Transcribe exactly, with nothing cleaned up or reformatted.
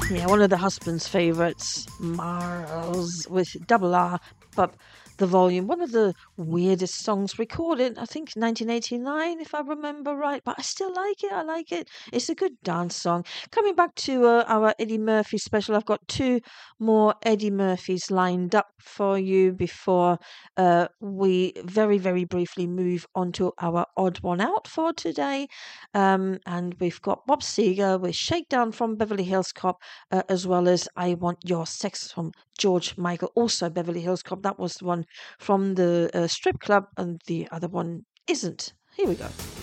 Yeah, one of the husband's favourites, Mars with double R, but the volume. One of the weirdest songs recorded, I think nineteen eighty-nine, if I remember right, but I still like it. I like it. It's a good dance song. Coming back to uh, our Eddie Murphy special, I've got two more Eddie Murphys lined up for you before uh, we very, very briefly move on to our odd one out for today. Um, and we've got Bob Seger with Shakedown from Beverly Hills Cop, uh, as well as I Want Your Sex from George Michael, also Beverly Hills Cop. That was the one from the uh, strip club, and the other one isn't. Here we go.